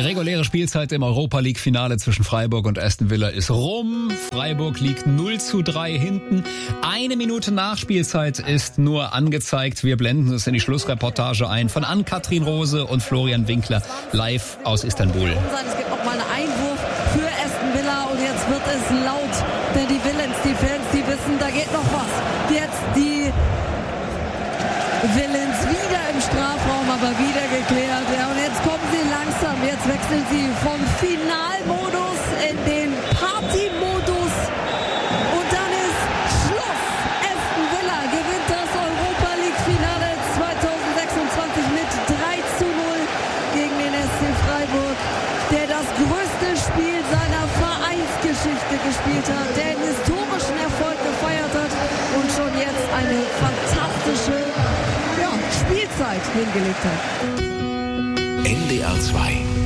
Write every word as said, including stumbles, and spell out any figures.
reguläre Spielzeit im Europa-League-Finale zwischen Freiburg und Aston Villa ist rum. Freiburg liegt null zu drei hinten. Eine Minute Nachspielzeit ist nur angezeigt. Wir blenden es in die Schlussreportage ein von Ann-Kathrin Rose und Florian Winkler live aus Istanbul. Es gibt noch mal einen Einwurf für Aston Villa und jetzt wird es laut, denn die Villains, die Fans, die wissen, da geht noch was. Jetzt die Villains wieder im Strafraum, aber wieder geklärt. Ja, und jetzt kommen sie langsam. Jetzt wechseln sie vom Finalmodus in den Partymodus. Und dann ist Schluss. Aston Villa gewinnt das Europa-League-Finale zwanzig sechsundzwanzig mit drei zu null gegen den S C Freiburg, der das größte Spiel seiner Vereinsgeschichte gespielt hat, der einen historischen Erfolg gefeiert hat und schon jetzt eine fantastische Spielzeit hingelegt hat. N D R zwei